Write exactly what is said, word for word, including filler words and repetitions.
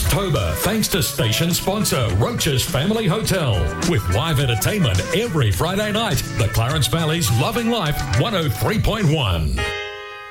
October thanks to station sponsor Roach's Family Hotel. With live entertainment every Friday night. The Clarence Valley's Loving Life one oh three point one.